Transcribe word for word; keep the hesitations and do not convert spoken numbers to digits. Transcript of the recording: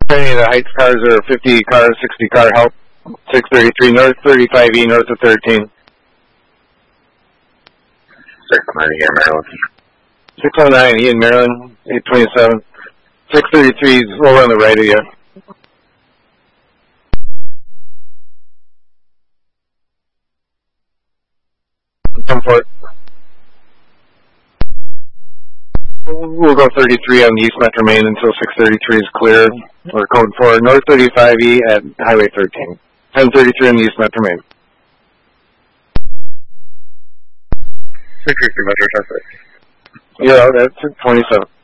Any of the Heights cars are fifty car, sixty car help. six thirty-three North thirty-five E north of thirteen. six oh nine here, Maryland. six oh nine E in Maryland, eight twenty-seven. six thirty-three is over on the right of you. Come for it. We'll go thirty-three on the East Metro Main until six thirty-three is clear. Or code four, North thirty-five E at Highway thirteen. ten thirty-three on the East Metro Main. six sixty Metro traffic. Yeah, that's twenty-seven.